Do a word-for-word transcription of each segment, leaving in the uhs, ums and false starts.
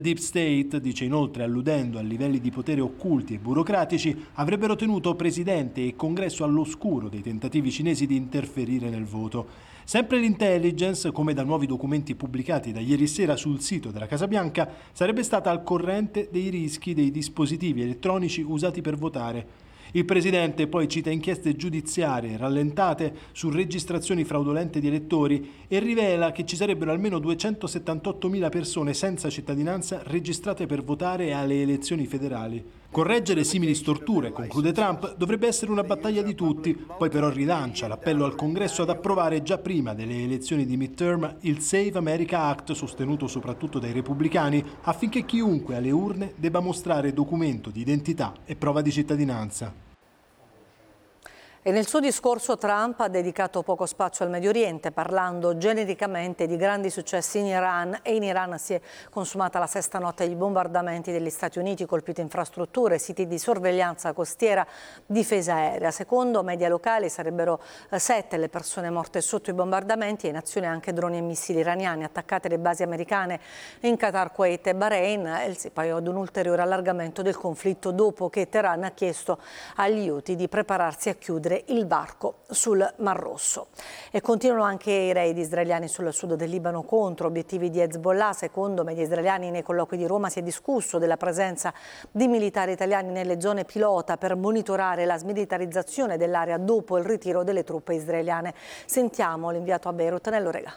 Deep State, dice inoltre, alludendo a livelli di potere occulti e burocratici, avrebbero tenuto presidente e congresso all'oscuro dei tentativi cinesi di interferire nel voto. Sempre l'intelligence, come da nuovi documenti pubblicati da ieri sera sul sito della Casa Bianca, sarebbe stata al corrente dei rischi dei dispositivi elettronici usati per votare. Il presidente poi cita inchieste giudiziarie rallentate su registrazioni fraudolente di elettori e rivela che ci sarebbero almeno duecentosettantottomila persone senza cittadinanza registrate per votare alle elezioni federali. Correggere simili storture, conclude Trump, dovrebbe essere una battaglia di tutti, poi però rilancia l'appello al Congresso ad approvare già prima delle elezioni di midterm il Save America Act, sostenuto soprattutto dai repubblicani, affinché chiunque alle urne debba mostrare documento di identità e prova di cittadinanza. E nel suo discorso Trump ha dedicato poco spazio al Medio Oriente, parlando genericamente di grandi successi in Iran, e in Iran si è consumata la sesta notte di bombardamenti degli Stati Uniti, colpite infrastrutture, siti di sorveglianza costiera, difesa aerea. Secondo media locali sarebbero sette le persone morte sotto i bombardamenti e in azione anche droni e missili iraniani attaccate alle basi americane in Qatar, Kuwait e Bahrain, e si poi ad un ulteriore allargamento del conflitto dopo che Teheran ha chiesto agli Houthi di prepararsi a chiudere il varco sul Mar Rosso. E continuano anche i raid israeliani sul sud del Libano contro obiettivi di Hezbollah. Secondo media israeliani, nei colloqui di Roma si è discusso della presenza di militari italiani nelle zone pilota per monitorare la smilitarizzazione dell'area dopo il ritiro delle truppe israeliane. Sentiamo l'inviato a Beirut, Nello Regà.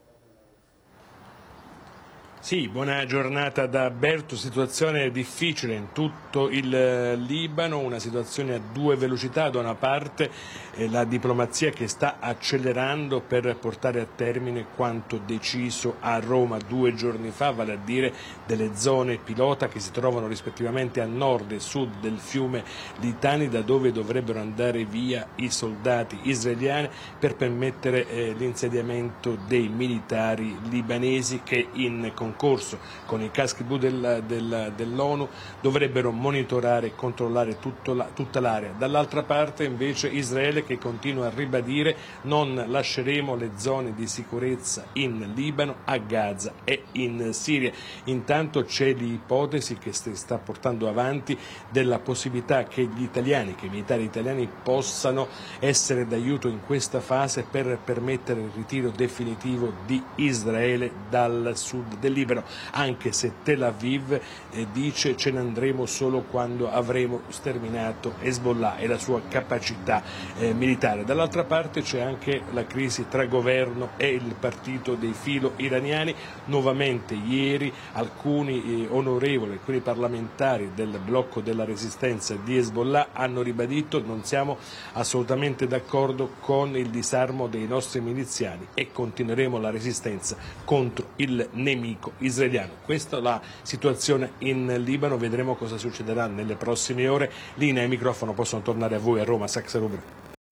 Sì, buona giornata da Beirut, situazione difficile in tutto il Libano, una situazione a due velocità. Da una parte eh, la diplomazia che sta accelerando per portare a termine quanto deciso a Roma due giorni fa, vale a dire delle zone pilota che si trovano rispettivamente a nord e sud del fiume Litani, da dove dovrebbero andare via i soldati israeliani per permettere eh, l'insediamento dei militari libanesi che in concorso con i caschi blu del, del, dell'ONU dovrebbero monitorare e controllare tutto la, tutta l'area. Dall'altra parte invece Israele che continua a ribadire: non lasceremo le zone di sicurezza in Libano, a Gaza e in Siria. Intanto c'è l'ipotesi che si sta portando avanti della possibilità che gli italiani, che i militari italiani possano essere d'aiuto in questa fase per permettere il ritiro definitivo di Israele dal sud del Libano, anche se Tel Aviv eh, dice ce ne andremo solo quando avremo sterminato Hezbollah e la sua capacità eh, militare. Dall'altra parte c'è anche la crisi tra governo e il partito dei filo iraniani. Nuovamente ieri alcuni eh, onorevoli, alcuni parlamentari del blocco della resistenza di Hezbollah hanno ribadito: non siamo assolutamente d'accordo con il disarmo dei nostri miliziani e continueremo la resistenza contro il nemico israeliano. Questa è la situazione in Libano, vedremo cosa succederà nelle prossime ore. Linea e microfono possono tornare a voi a Roma. Saxa Rubra.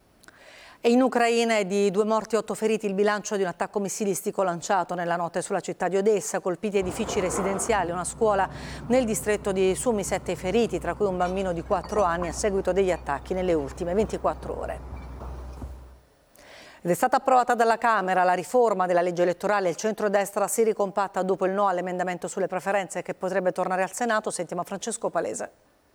E in Ucraina è di due morti e otto feriti il bilancio di un attacco missilistico lanciato nella notte sulla città di Odessa, colpiti edifici residenziali, una scuola nel distretto di Sumi, sette feriti, tra cui un bambino di quattro anni a seguito degli attacchi nelle ultime ventiquattro ore. Ed è stata approvata dalla Camera la riforma della legge elettorale. Il centrodestra si ricompatta dopo il no all'emendamento sulle preferenze che potrebbe tornare al Senato. Sentiamo Francesco Palese.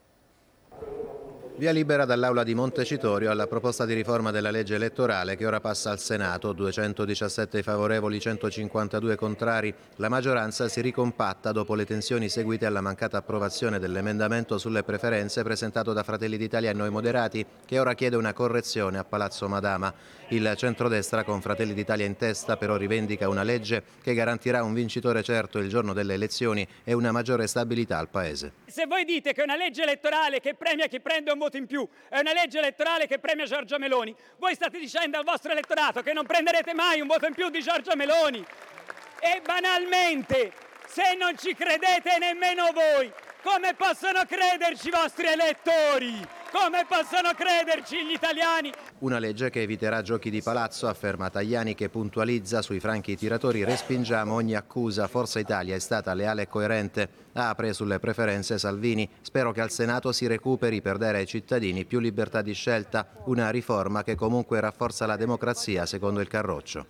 Via libera dall'Aula di Montecitorio alla proposta di riforma della legge elettorale che ora passa al Senato. duecentodiciassette favorevoli, centocinquantadue contrari. La maggioranza si ricompatta dopo le tensioni seguite alla mancata approvazione dell'emendamento sulle preferenze presentato da Fratelli d'Italia e Noi Moderati, che ora chiede una correzione a Palazzo Madama. Il centrodestra, con Fratelli d'Italia in testa, però rivendica una legge che garantirà un vincitore certo il giorno delle elezioni e una maggiore stabilità al Paese. Se voi dite che è una legge elettorale che premia chi prende un voto in più, è una legge elettorale che premia Giorgia Meloni, voi state dicendo al vostro elettorato che non prenderete mai un voto in più di Giorgia Meloni. E banalmente, se non ci credete nemmeno voi, come possono crederci i vostri elettori? Come possono crederci gli italiani? Una legge che eviterà giochi di palazzo, afferma Tajani, che puntualizza: sui franchi tiratori respingiamo ogni accusa, Forza Italia è stata leale e coerente. Apre sulle preferenze Salvini: spero che al Senato si recuperi per dare ai cittadini più libertà di scelta, una riforma che comunque rafforza la democrazia, secondo il Carroccio.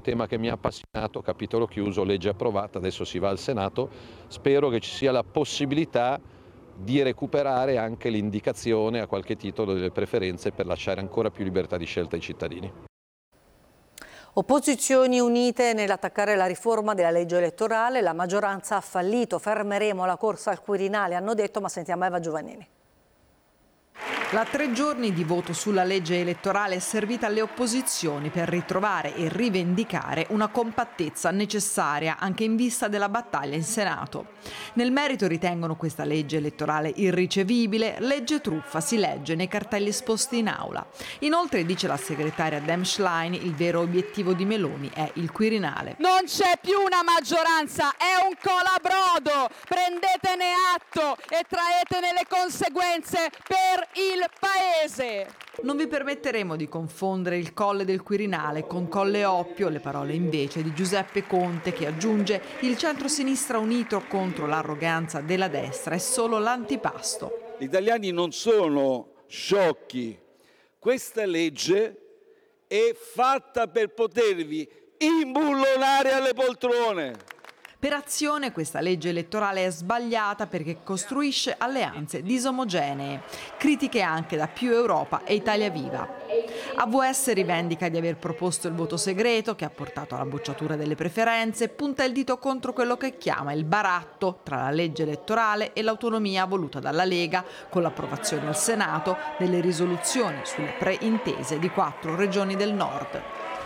Tema che mi ha appassionato, capitolo chiuso, legge approvata, adesso si va al Senato. Spero che ci sia la possibilità di recuperare anche l'indicazione a qualche titolo delle preferenze per lasciare ancora più libertà di scelta ai cittadini. Opposizioni unite nell'attaccare la riforma della legge elettorale, la maggioranza ha fallito, fermeremo la corsa al Quirinale, hanno detto, ma sentiamo Eva Giovannini. La tre giorni di voto sulla legge elettorale è servita alle opposizioni per ritrovare e rivendicare una compattezza necessaria anche in vista della battaglia in Senato. Nel merito ritengono questa legge elettorale irricevibile, legge truffa, si legge nei cartelli esposti in aula. Inoltre, dice la segretaria Dem Schlein, il vero obiettivo di Meloni è il Quirinale. Non c'è più una maggioranza, è un colabrodo, prendetene atto e traetene le conseguenze per il Paese. Non vi permetteremo di confondere il Colle del Quirinale con Colle Oppio, le parole invece di Giuseppe Conte, che aggiunge: il centro-sinistra unito contro l'arroganza della destra è solo l'antipasto. Gli italiani non sono sciocchi, questa legge è fatta per potervi imbullonare alle poltrone. Per Azione questa legge elettorale è sbagliata perché costruisce alleanze disomogenee, critiche anche da Più Europa e Italia Viva. A V S rivendica di aver proposto il voto segreto che ha portato alla bocciatura delle preferenze, punta il dito contro quello che chiama il baratto tra la legge elettorale e l'autonomia voluta dalla Lega, con l'approvazione al Senato delle risoluzioni sulle preintese di quattro regioni del nord.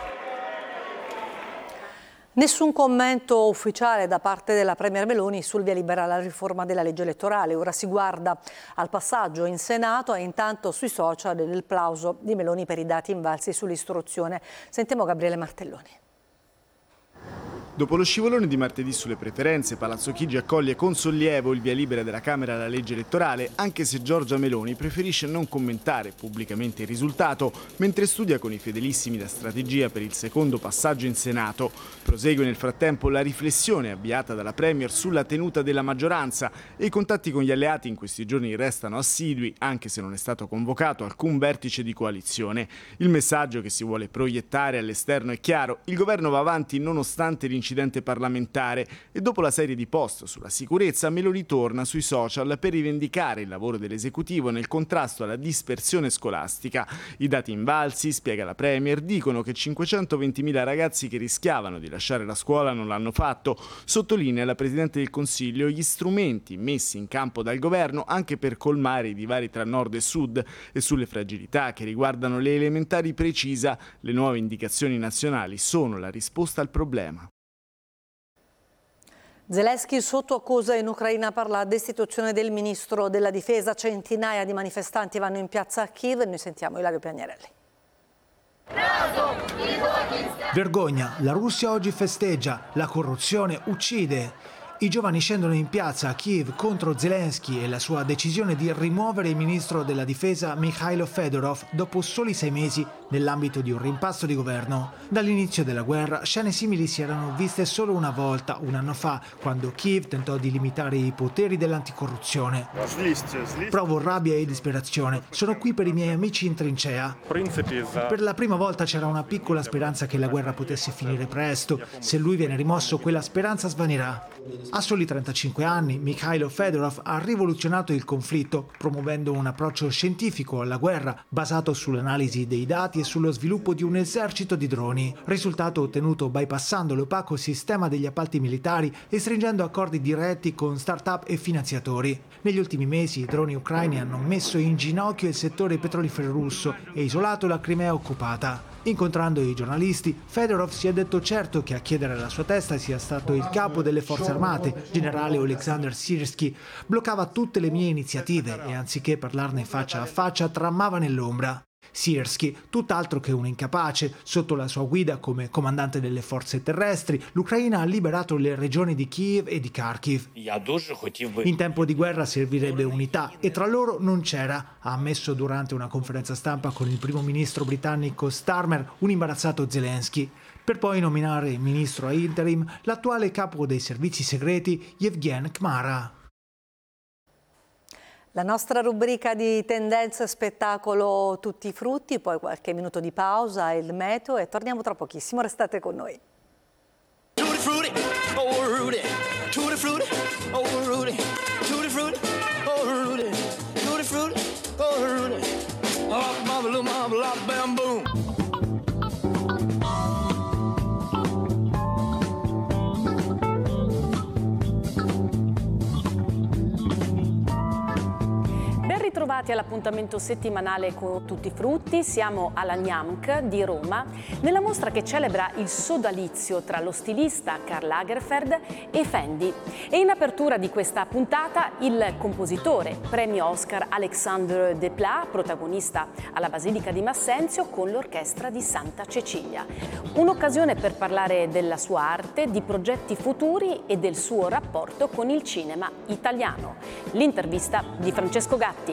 Nessun commento ufficiale da parte della Premier Meloni sul via libera alla riforma della legge elettorale. Ora si guarda al passaggio in Senato e intanto sui social il plauso di Meloni per i dati invalsi sull'istruzione. Sentiamo Gabriele Martelloni. Dopo lo scivolone di martedì sulle preferenze, Palazzo Chigi accoglie con sollievo il via libera della Camera alla legge elettorale, anche se Giorgia Meloni preferisce non commentare pubblicamente il risultato, mentre studia con i fedelissimi la strategia per il secondo passaggio in Senato. Prosegue nel frattempo la riflessione avviata dalla Premier sulla tenuta della maggioranza e i contatti con gli alleati in questi giorni restano assidui, anche se non è stato convocato alcun vertice di coalizione. Il messaggio che si vuole proiettare all'esterno è chiaro: il governo va avanti nonostante l'incidente parlamentare e dopo la serie di post sulla sicurezza Meloni torna sui social per rivendicare il lavoro dell'esecutivo nel contrasto alla dispersione scolastica. I dati invalsi, spiega la Premier, dicono che cinquecentoventimila ragazzi che rischiavano di lasciare la scuola non l'hanno fatto. Sottolinea la Presidente del Consiglio gli strumenti messi in campo dal governo anche per colmare i divari tra nord e sud, e sulle fragilità che riguardano le elementari precisa: le nuove indicazioni nazionali sono la risposta al problema. Zelensky sotto accusa in Ucraina per la destituzione del ministro della difesa. Centinaia di manifestanti vanno in piazza a Kiev. Noi sentiamo Ilario Piagnarelli. Vergogna, la Russia oggi festeggia, la corruzione uccide. I giovani scendono in piazza a Kiev contro Zelensky e la sua decisione di rimuovere il ministro della difesa Mikhailo Fedorov dopo soli sei mesi nell'ambito di un rimpasto di governo. Dall'inizio della guerra scene simili si erano viste solo una volta, un anno fa, quando Kiev tentò di limitare i poteri dell'anticorruzione. Provo rabbia e disperazione. Sono qui per i miei amici in trincea. Per la prima volta c'era una piccola speranza che la guerra potesse finire presto. Se lui viene rimosso, quella speranza svanirà. A soli trentacinque anni, Mikhailo Fedorov ha rivoluzionato il conflitto, promuovendo un approccio scientifico alla guerra basato sull'analisi dei dati e sullo sviluppo di un esercito di droni. Risultato ottenuto bypassando l'opaco sistema degli appalti militari e stringendo accordi diretti con start-up e finanziatori. Negli ultimi mesi i droni ucraini hanno messo in ginocchio il settore petrolifero russo e isolato la Crimea occupata. Incontrando i giornalisti, Fedorov si è detto certo che a chiedere la sua testa sia stato il capo delle forze armate, generale Oleksandr Syrskyi. Bloccava tutte le mie iniziative e anziché parlarne faccia a faccia tramava nell'ombra. Syrskyi, tutt'altro che un incapace, sotto la sua guida come comandante delle forze terrestri, l'Ucraina ha liberato le regioni di Kiev e di Kharkiv. In tempo di guerra servirebbe unità e tra loro non c'era, ha ammesso durante una conferenza stampa con il primo ministro britannico Starmer un imbarazzato Zelensky, per poi nominare ministro a interim l'attuale capo dei servizi segreti Yevgen Kmara. La nostra rubrica di tendenze spettacolo tutti i frutti, poi qualche minuto di pausa, il meteo e torniamo tra pochissimo, restate con noi. Tutti frutti, oh Rudy, tutti frutti, oh Rudy, tutti frutti, oh Rudy, tutti frutti, oh Rudy, oh mama, little mama, lot bam boom. Ritrovati all'appuntamento settimanale con Tutti i Frutti, siamo alla Gnamc di Roma, nella mostra che celebra il sodalizio tra lo stilista Karl Lagerfeld e Fendi. E in apertura di questa puntata il compositore, premio Oscar Alexandre Desplat, protagonista alla Basilica di Massenzio con l'orchestra di Santa Cecilia. Un'occasione per parlare della sua arte, di progetti futuri e del suo rapporto con il cinema italiano. L'intervista di Francesco Gatti.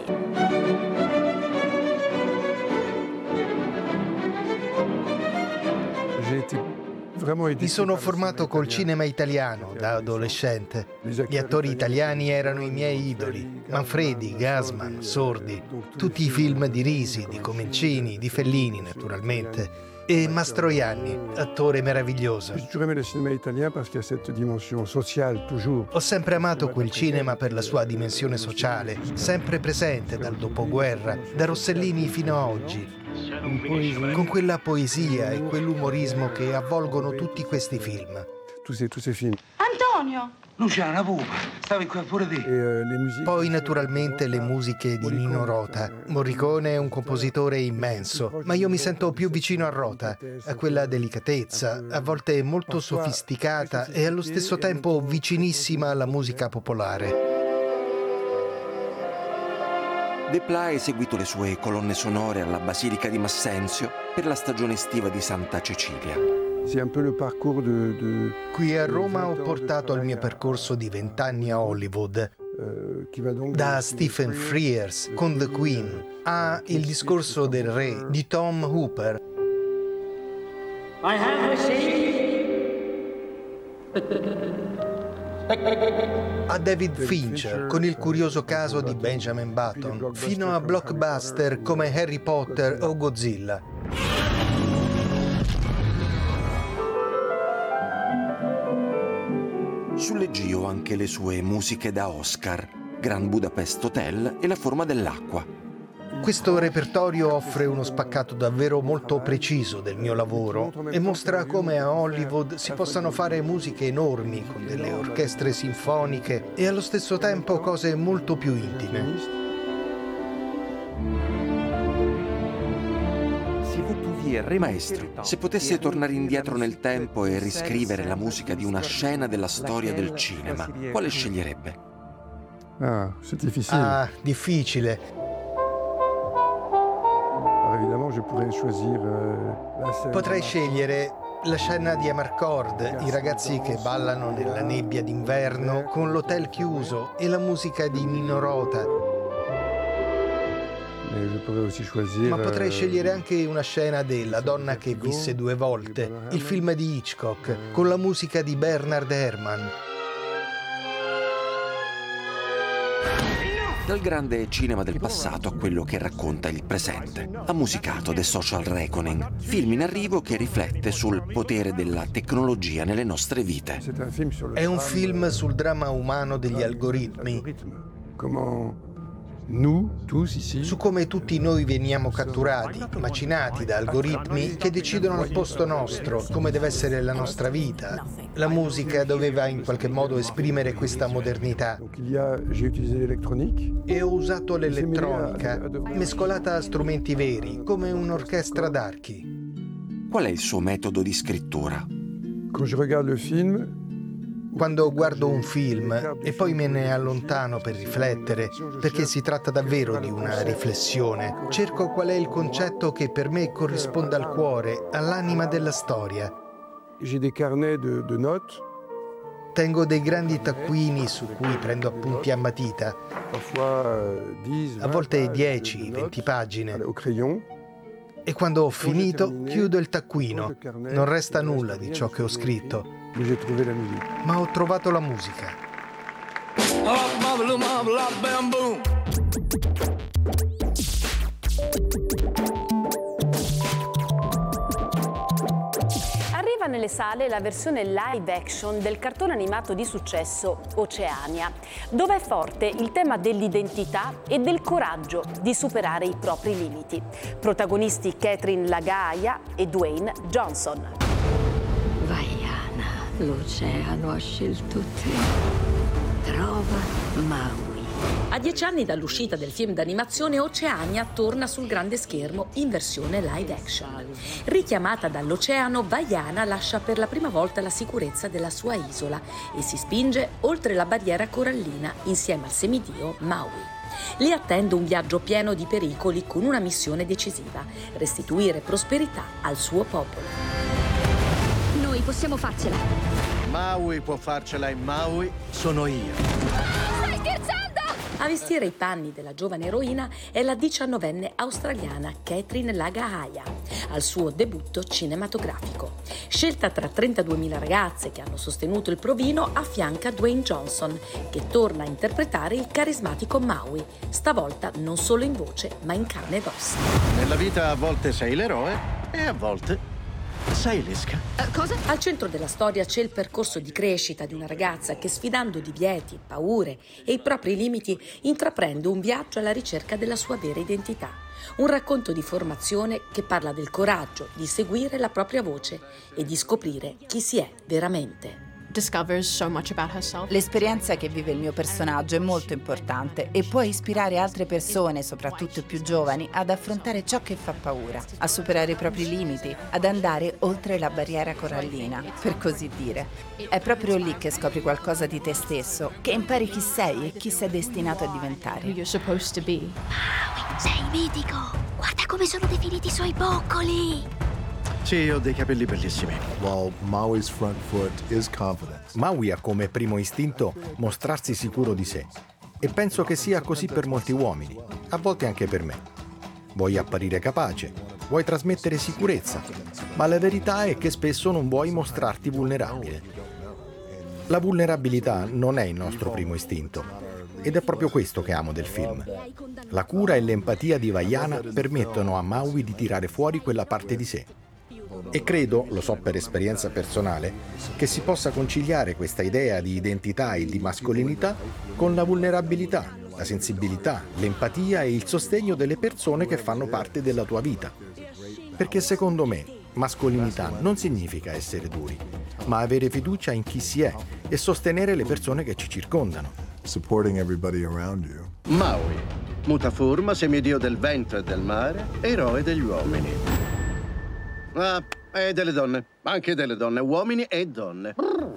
Mi sono formato col cinema italiano da adolescente. Gli attori italiani erano i miei idoli: Manfredi, Gassman, Sordi, tutti i film di Risi, di Comencini, di Fellini naturalmente. E Mastroianni, attore meraviglioso. Ho sempre amato quel cinema per la sua dimensione sociale, sempre presente dal dopoguerra, da Rossellini fino a oggi, con quella poesia e quell'umorismo che avvolgono tutti questi film. Antonio! Luciana, pupa, stavi qua pure te. Poi naturalmente le musiche di Nino Rota. Morricone è un compositore immenso, ma io mi sento più vicino a Rota, a quella delicatezza, a volte molto sofisticata e allo stesso tempo vicinissima alla musica popolare. Desplat ha eseguito le sue colonne sonore alla Basilica di Massenzio per la stagione estiva di Santa Cecilia. Qui a Roma ho portato il mio percorso di vent'anni a Hollywood, da Stephen Frears con The Queen a Il discorso del re di Tom Hooper, a David Fincher con Il curioso caso di Benjamin Button, fino a blockbuster come Harry Potter o Godzilla. Sull'Egio anche le sue musiche da Oscar, Grand Budapest Hotel e La forma dell'acqua. Questo repertorio offre uno spaccato davvero molto preciso del mio lavoro e mostra come a Hollywood si possano fare musiche enormi con delle orchestre sinfoniche e allo stesso tempo cose molto più intime. Maestro, se potesse tornare indietro nel tempo e riscrivere la musica di una scena della storia del cinema, quale sceglierebbe? Ah, difficile. Ah, difficile. Potrei scegliere la scena di Amarcord, i ragazzi che ballano nella nebbia d'inverno con l'hotel chiuso e la musica di Nino Rota. Ma potrei scegliere anche una scena de La donna che visse due volte, il film di Hitchcock, con la musica di Bernard Herrmann. Dal grande cinema del passato a quello che racconta il presente, ha musicato The Social Reckoning, film in arrivo che riflette sul potere della tecnologia nelle nostre vite. È un film sul dramma umano degli algoritmi. Su come tutti noi veniamo catturati, macinati da algoritmi che decidono al posto nostro come deve essere la nostra vita. La musica doveva in qualche modo esprimere questa modernità. E ho usato l'elettronica, mescolata a strumenti veri, come un'orchestra d'archi. Qual è il suo metodo di scrittura? Quando guardo un film e poi me ne allontano per riflettere, perché si tratta davvero di una riflessione, cerco qual è il concetto che per me corrisponde al cuore, all'anima della storia. Tengo dei grandi taccuini su cui prendo appunti a matita, a volte dieci venti pagine. E quando ho finito, chiudo il taccuino. Non resta nulla di ciò che ho scritto. Ma ho trovato la musica. Arriva nelle sale la versione live action del cartone animato di successo Oceania, dove è forte il tema dell'identità e del coraggio di superare i propri limiti. Protagonisti Catherine Lagaya e Dwayne Johnson. Vaiana, l'oceano ha scelto te. Trova Maui. A dieci anni dall'uscita del film d'animazione, Oceania torna sul grande schermo in versione live action. Richiamata dall'oceano, Vaiana lascia per la prima volta la sicurezza della sua isola e si spinge oltre la barriera corallina insieme al semidio Maui. Lì attende un viaggio pieno di pericoli con una missione decisiva: restituire prosperità al suo popolo. Noi possiamo farcela. Maui può farcela e Maui sono io. Stai scherzando? A vestire i panni della giovane eroina è la diciannovenne australiana Catherine Lagaya, al suo debutto cinematografico. Scelta tra trentaduemila ragazze che hanno sostenuto il provino, affianca Dwayne Johnson, che torna a interpretare il carismatico Maui, stavolta non solo in voce, ma in carne ed ossa. Nella vita a volte sei l'eroe e a volte sei l'esca. Uh, cosa? Al centro della storia c'è il percorso di crescita di una ragazza che, sfidando divieti, paure e i propri limiti, intraprende un viaggio alla ricerca della sua vera identità. Un racconto di formazione che parla del coraggio di seguire la propria voce e di scoprire chi si è veramente. L'esperienza che vive il mio personaggio è molto importante e può ispirare altre persone, soprattutto più giovani, ad affrontare ciò che fa paura, a superare i propri limiti, ad andare oltre la barriera corallina, per così dire. È proprio lì che scopri qualcosa di te stesso, che impari chi sei e chi sei destinato a diventare. Sei mitico! Guarda come sono definiti i suoi boccoli! Sì, ho dei capelli bellissimi. While Maui's front foot is confidence. Maui ha come primo istinto mostrarsi sicuro di sé. E penso che sia così per molti uomini, a volte anche per me. Vuoi apparire capace, vuoi trasmettere sicurezza, ma la verità è che spesso non vuoi mostrarti vulnerabile. La vulnerabilità non è il nostro primo istinto. Ed è proprio questo che amo del film. La cura e l'empatia di Vaiana permettono a Maui di tirare fuori quella parte di sé. E credo, lo so per esperienza personale, che si possa conciliare questa idea di identità e di mascolinità con la vulnerabilità, la sensibilità, l'empatia e il sostegno delle persone che fanno parte della tua vita. Perché secondo me, mascolinità non significa essere duri, ma avere fiducia in chi si è e sostenere le persone che ci circondano. Supporting everybody around you. Maui, mutaforma, semidio del vento e del mare, eroe degli uomini. Ah, e delle donne, anche delle donne, uomini e donne.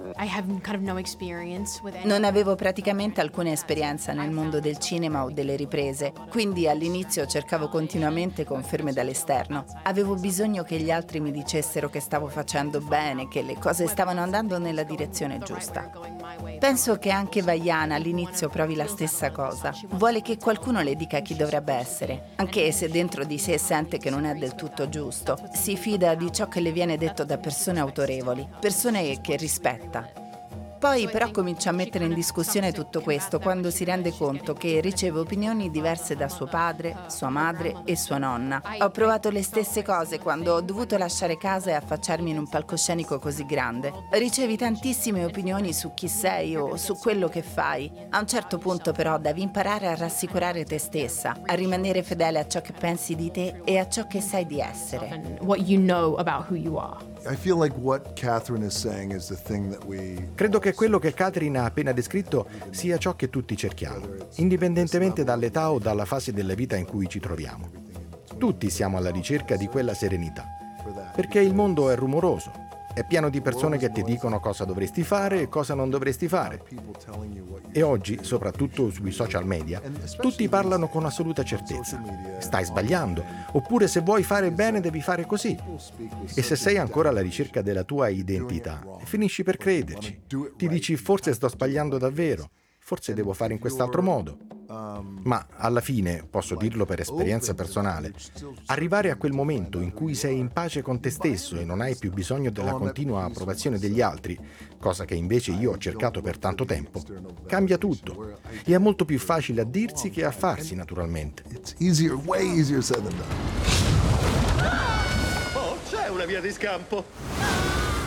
Non avevo praticamente alcuna esperienza nel mondo del cinema o delle riprese, quindi all'inizio cercavo continuamente conferme dall'esterno. Avevo bisogno che gli altri mi dicessero che stavo facendo bene, che le cose stavano andando nella direzione giusta. Penso che anche Vaiana all'inizio provi la stessa cosa. Vuole che qualcuno le dica chi dovrebbe essere, anche se dentro di sé sente che non è del tutto giusto. Si fida di ciò che le viene detto da persone autorevoli, persone che rispetta. Poi però comincia a mettere in discussione tutto questo quando si rende conto che riceve opinioni diverse da suo padre, sua madre e sua nonna. Ho provato le stesse cose quando ho dovuto lasciare casa e affacciarmi in un palcoscenico così grande. Ricevi tantissime opinioni su chi sei o su quello che fai. A un certo punto però devi imparare a rassicurare te stessa, a rimanere fedele a ciò che pensi di te e a ciò che sai di essere. What you know about who you are. I feel like what Catherine is saying is the thing that we... Credo che quello che Catherine ha appena descritto sia ciò che tutti cerchiamo, indipendentemente dall'età o dalla fase della vita in cui ci troviamo. Tutti siamo alla ricerca di quella serenità, perché il mondo è rumoroso, è pieno di persone che ti dicono cosa dovresti fare e cosa non dovresti fare. E oggi, soprattutto sui social media, tutti parlano con assoluta certezza. Stai sbagliando, oppure se vuoi fare bene devi fare così. E se sei ancora alla ricerca della tua identità, finisci per crederci. Ti dici forse sto sbagliando davvero, forse devo fare in quest'altro modo. Ma alla fine, posso dirlo per esperienza personale, arrivare a quel momento in cui sei in pace con te stesso e non hai più bisogno della continua approvazione degli altri, cosa che invece io ho cercato per tanto tempo, cambia tutto. E è molto più facile a dirsi che a farsi, naturalmente. Oh, c'è una via di scampo!